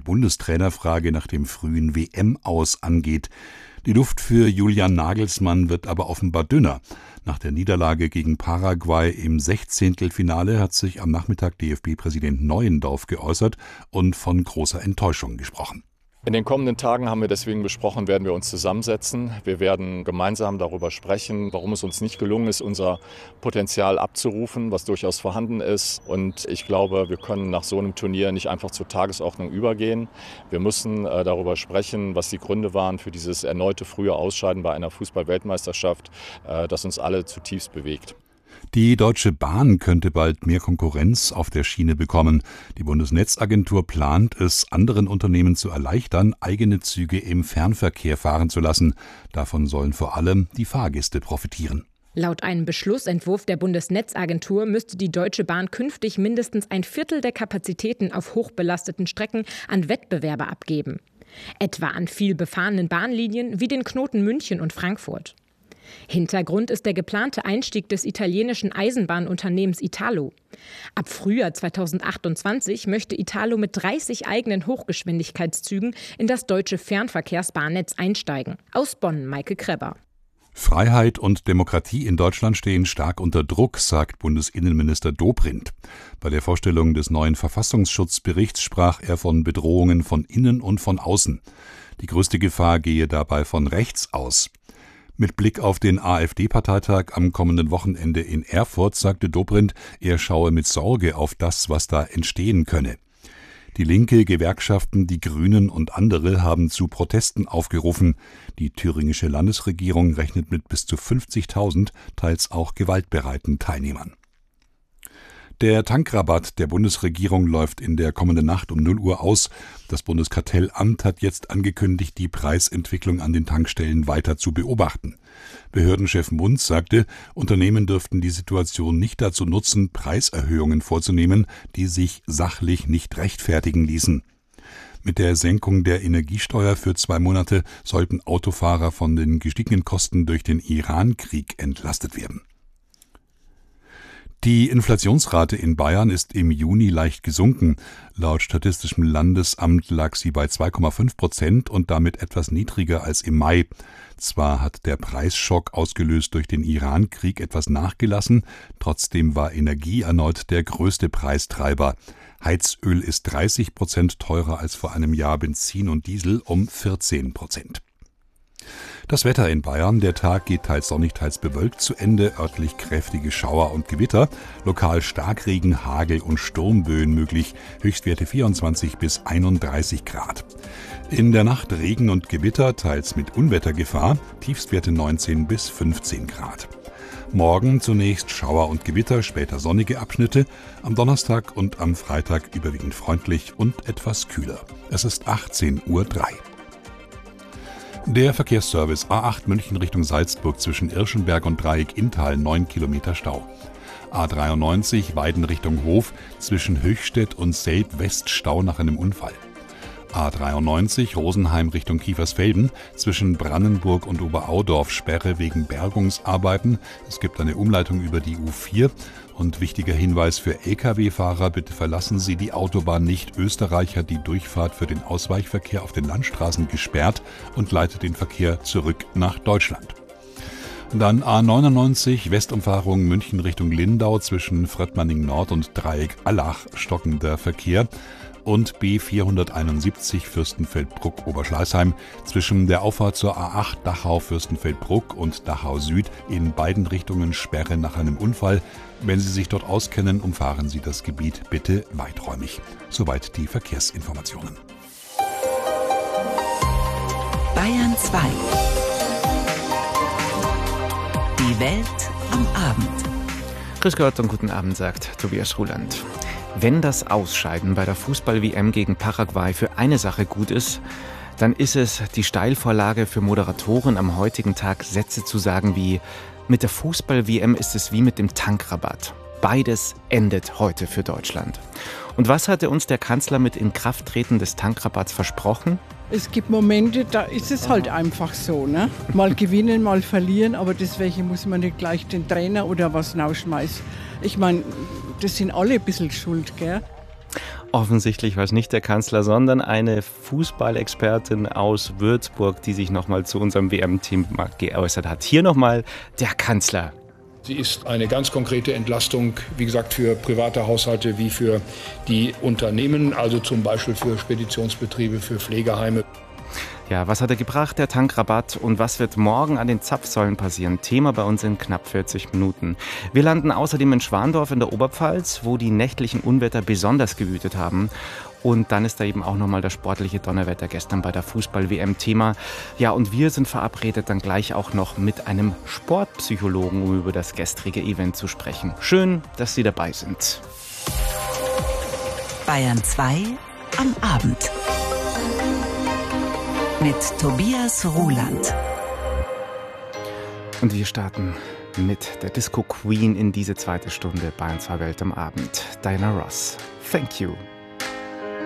Bundestrainerfrage nach dem frühen WM-Aus angeht. Die Luft für Julian Nagelsmann wird aber offenbar dünner. Nach der Niederlage gegen Paraguay im 16. hat sich am Nachmittag DFB-Präsident Neuendorf geäußert und von großer Enttäuschung gesprochen. In den kommenden Tagen haben wir deswegen besprochen, werden wir uns zusammensetzen. Wir werden gemeinsam darüber sprechen, warum es uns nicht gelungen ist, unser Potenzial abzurufen, was durchaus vorhanden ist. Und ich glaube, wir können nach so einem Turnier nicht einfach zur Tagesordnung übergehen. Wir müssen darüber sprechen, was die Gründe waren für dieses erneute frühe Ausscheiden bei einer Fußball-Weltmeisterschaft, das uns alle zutiefst bewegt. Die Deutsche Bahn könnte bald mehr Konkurrenz auf der Schiene bekommen. Die Bundesnetzagentur plant es, anderen Unternehmen zu erleichtern, eigene Züge im Fernverkehr fahren zu lassen. Davon sollen vor allem die Fahrgäste profitieren. Laut einem Beschlussentwurf der Bundesnetzagentur müsste die Deutsche Bahn künftig mindestens ein Viertel der Kapazitäten auf hochbelasteten Strecken an Wettbewerber abgeben. Etwa an viel befahrenen Bahnlinien wie den Knoten München und Frankfurt. Hintergrund ist der geplante Einstieg des italienischen Eisenbahnunternehmens Italo. Ab Frühjahr 2028 möchte Italo mit 30 eigenen Hochgeschwindigkeitszügen in das deutsche Fernverkehrsbahnnetz einsteigen. Aus Bonn, Maike Kreber. Freiheit und Demokratie in Deutschland stehen stark unter Druck, sagt Bundesinnenminister Dobrindt. Bei der Vorstellung des neuen Verfassungsschutzberichts sprach er von Bedrohungen von innen und von außen. Die größte Gefahr gehe dabei von rechts aus. Mit Blick auf den AfD-Parteitag am kommenden Wochenende in Erfurt sagte Dobrindt, er schaue mit Sorge auf das, was da entstehen könne. Die Linke, Gewerkschaften, die Grünen und andere haben zu Protesten aufgerufen. Die thüringische Landesregierung rechnet mit bis zu 50.000, teils auch gewaltbereiten Teilnehmern. Der Tankrabatt der Bundesregierung läuft in der kommenden Nacht um 0 Uhr aus. Das Bundeskartellamt hat jetzt angekündigt, die Preisentwicklung an den Tankstellen weiter zu beobachten. Behördenchef Munz sagte, Unternehmen dürften die Situation nicht dazu nutzen, Preiserhöhungen vorzunehmen, die sich sachlich nicht rechtfertigen ließen. Mit der Senkung der Energiesteuer für 2 Monate sollten Autofahrer von den gestiegenen Kosten durch den Iran-Krieg entlastet werden. Die Inflationsrate in Bayern ist im Juni leicht gesunken. Laut Statistischem Landesamt lag sie bei 2,5% und damit etwas niedriger als im Mai. Zwar hat der Preisschock ausgelöst durch den Iran-Krieg etwas nachgelassen, trotzdem war Energie erneut der größte Preistreiber. Heizöl ist 30% teurer als vor einem Jahr, Benzin und Diesel um 14%. Das Wetter in Bayern, der Tag geht teils sonnig, teils bewölkt zu Ende, örtlich kräftige Schauer und Gewitter, lokal Starkregen, Hagel und Sturmböen möglich, Höchstwerte 24 bis 31 Grad. In der Nacht Regen und Gewitter, teils mit Unwettergefahr, Tiefstwerte 19 bis 15 Grad. Morgen zunächst Schauer und Gewitter, später sonnige Abschnitte, am Donnerstag und am Freitag überwiegend freundlich und etwas kühler. Es ist 18:03 Uhr. Der Verkehrsservice A8 München Richtung Salzburg zwischen Irschenberg und Dreieck-Inntal 9 Kilometer Stau. A93 Weiden Richtung Hof zwischen Höchstädt und Selb-West Stau nach einem Unfall. A93 Rosenheim Richtung Kiefersfelden zwischen Brannenburg und Oberaudorf Sperre wegen Bergungsarbeiten. Es gibt eine Umleitung über die U4. Und wichtiger Hinweis für Lkw-Fahrer, bitte verlassen Sie die Autobahn nicht. Österreich hat die Durchfahrt für den Ausweichverkehr auf den Landstraßen gesperrt und leitet den Verkehr zurück nach Deutschland. Dann A99 Westumfahrung München Richtung Lindau zwischen Fröttmanning Nord und Dreieck-Allach stockender Verkehr. Und B471 Fürstenfeldbruck-Oberschleißheim zwischen der Auffahrt zur A8 Dachau-Fürstenfeldbruck und Dachau Süd in beiden Richtungen Sperre nach einem Unfall. Wenn Sie sich dort auskennen, umfahren Sie das Gebiet bitte weiträumig. Soweit die Verkehrsinformationen. Bayern 2. Die Welt am Abend. Grüß Gott und guten Abend, sagt Tobias Ruland. Wenn das Ausscheiden bei der Fußball-WM gegen Paraguay für eine Sache gut ist, dann ist es die Steilvorlage für Moderatoren am heutigen Tag, Sätze zu sagen wie: Mit der Fußball-WM ist es wie mit dem Tankrabatt. Beides endet heute für Deutschland. Und was hatte uns der Kanzler mit Inkrafttreten des Tankrabatts versprochen? Es gibt Momente, da ist es halt einfach so, ne? Mal gewinnen, mal verlieren, aber deswegen muss man nicht gleich den Trainer oder was rausschmeißen. Ich meine, das sind alle ein bisschen schuld, gell? Offensichtlich war es nicht der Kanzler, sondern eine Fußballexpertin aus Würzburg, die sich nochmal zu unserem WM-Thema geäußert hat. Hier nochmal der Kanzler. Sie ist eine ganz konkrete Entlastung, wie gesagt, für private Haushalte wie für die Unternehmen, also zum Beispiel für Speditionsbetriebe, für Pflegeheime. Ja, was hat er gebracht, der Tankrabatt, und was wird morgen an den Zapfsäulen passieren? Thema bei uns in knapp 40 Minuten. Wir landen außerdem in Schwandorf in der Oberpfalz, wo die nächtlichen Unwetter besonders gewütet haben. Und dann ist da eben auch nochmal das sportliche Donnerwetter gestern bei der Fußball-WM Thema. Ja, und wir sind verabredet dann gleich auch noch mit einem Sportpsychologen, um über das gestrige Event zu sprechen. Schön, dass Sie dabei sind. Bayern 2 am Abend. Mit Tobias Ruland. Und wir starten mit der Disco Queen in diese zweite Stunde Bayern 2 Welt am Abend. Diana Ross. Thank you.